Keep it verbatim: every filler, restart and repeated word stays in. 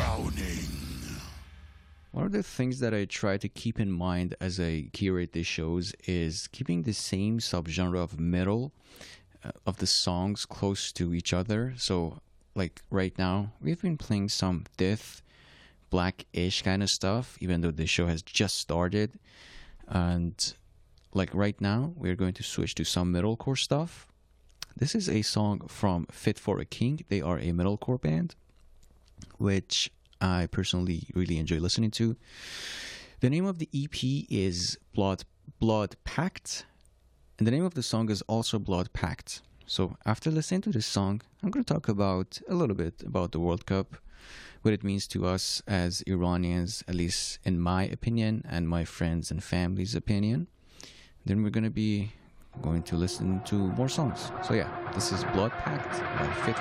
One of the things that I try to keep in mind as I curate these shows is keeping the same subgenre of metal uh, of the songs close to each other. So, like right now, we've been playing some death, black-ish kind of stuff, even though the show has just started. And like right now, we're going to switch to some metalcore stuff. This is a song from Fit for a King. They are a metalcore band, which I personally really enjoy listening to. The name of the E P is Blood Blood Pact, and the name of the song is also Blood Pact. So after listening to this song, I'm going to talk about a little bit about the World Cup, what it means to us as Iranians, at least in my opinion and my friends and family's opinion. Then we're going to be going to listen to more songs. So yeah, this is Blood Pact by Fit